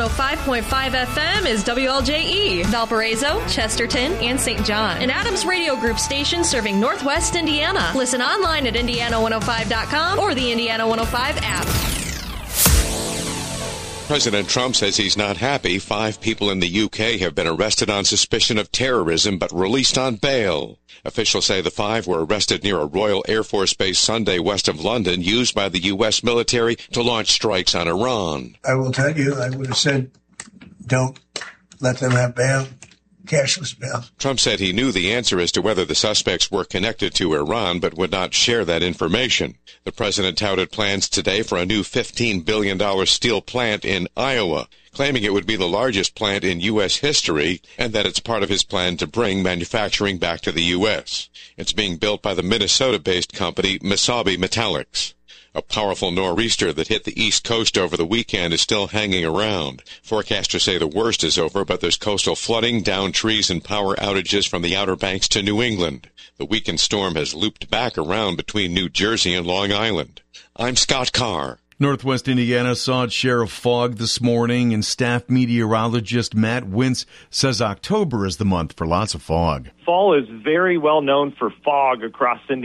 105.5 FM is WLJE, Valparaiso, Chesterton, and St. John. An Adams Radio Group station serving Northwest Indiana. Listen online at Indiana105.com or the Indiana 105 app. President Trump says he's not happy. 5 people in the UK have been arrested on suspicion of terrorism but released on bail. Officials say the 5 were arrested near a Royal Air Force base Sunday west of London, used by the U.S. military to launch strikes on Iran. I will tell you, I would have said, don't let them have bail. Cashless bail. Trump said he knew the answer as to whether the suspects were connected to Iran, but would not share that information. The president touted plans today for a new $15 billion steel plant in Iowa, claiming it would be the largest plant in U.S. history and that it's part of his plan to bring manufacturing back to the U.S. It's being built by the Minnesota-based company Mesabi Metallics. A powerful nor'easter that hit the East Coast over the weekend is still hanging around. Forecasters say the worst is over, but there's coastal flooding, downed trees, and power outages from the Outer Banks to New England. The weekend storm has looped back around between New Jersey and Long Island. I'm Scott Carr. Northwest Indiana saw its share of fog this morning, and staff meteorologist Matt Wintz says October is the month for lots of fog. Fall is very well known for fog across Indiana.